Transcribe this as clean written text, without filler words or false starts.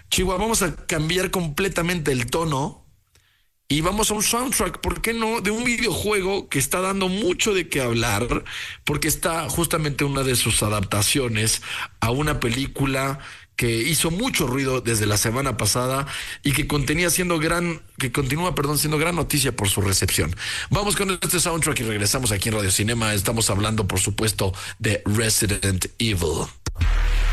Chihuahua, vamos a cambiar completamente el tono y vamos a un soundtrack, ¿por qué no? De un videojuego que está dando mucho de qué hablar, porque está justamente una de sus adaptaciones a una película que hizo mucho ruido desde la semana pasada y que continúa, perdón, siendo gran noticia por su recepción. Vamos con este soundtrack y regresamos aquí en Radio Cinema. Estamos hablando, por supuesto, de Resident Evil.